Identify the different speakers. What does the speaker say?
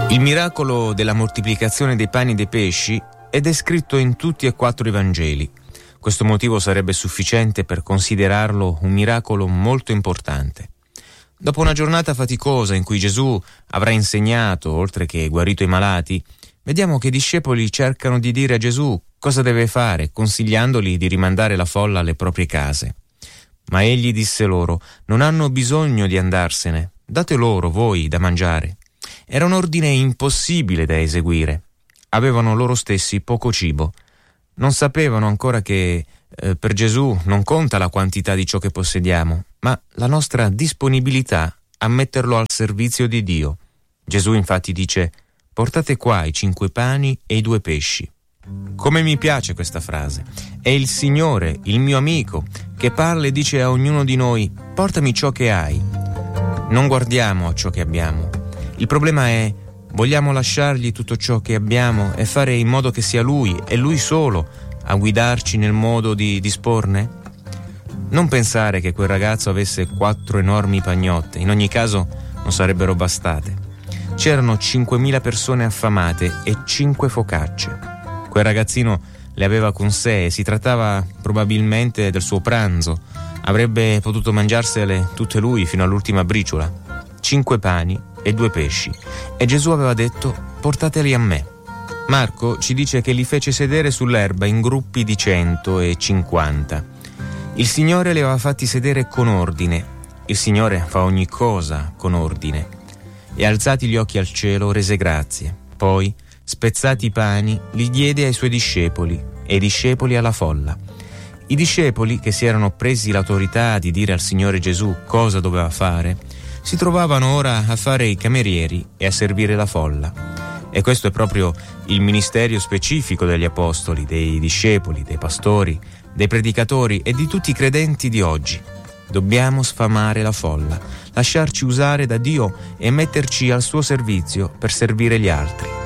Speaker 1: Il miracolo della moltiplicazione dei pani e dei pesci è descritto in tutti e 4 i Vangeli. Questo motivo sarebbe sufficiente per considerarlo un miracolo molto importante. Dopo una giornata faticosa in cui Gesù avrà insegnato, oltre che guarito i malati, vediamo che i discepoli cercano di dire a Gesù cosa deve fare, consigliandogli di rimandare la folla alle proprie case. Ma egli disse loro: non hanno bisogno di andarsene, date loro voi da mangiare. Era un ordine impossibile da eseguire. Avevano loro stessi poco cibo. Non sapevano ancora che per Gesù non conta la quantità di ciò che possediamo, ma la nostra disponibilità a metterlo al servizio di Dio. Gesù infatti dice: portate qua i 5 pani e i 2 pesci. Come mi piace questa frase. È il Signore, il mio amico, che parla e dice a ognuno di noi: portami ciò che hai. Non guardiamo a ciò che abbiamo. Il problema è: vogliamo lasciargli tutto ciò che abbiamo e fare in modo che sia Lui e Lui solo a guidarci nel modo di disporne? Non pensare che quel ragazzo avesse 4 enormi pagnotte, in ogni caso non sarebbero bastate. C'erano 5.000 persone affamate e 5 focacce. Quel ragazzino le aveva con sé e si trattava probabilmente del suo pranzo. Avrebbe potuto mangiarsele tutte lui fino all'ultima briciola. 5 pani e 2 pesci. E Gesù aveva detto: portateli a me. Marco ci dice che li fece sedere sull'erba in gruppi di 150. Il Signore li aveva fatti sedere con ordine. Il Signore fa ogni cosa con ordine. E alzati gli occhi al cielo rese grazie. Poi, spezzati i pani, li diede ai suoi discepoli e i discepoli alla folla. I discepoli, che si erano presi l'autorità di dire al Signore Gesù cosa doveva fare, si trovavano ora a fare i camerieri e a servire la folla. E questo è proprio il ministero specifico degli apostoli, dei discepoli, dei pastori, dei predicatori e di tutti i credenti di oggi. Dobbiamo sfamare la folla, lasciarci usare da Dio e metterci al suo servizio per servire gli altri.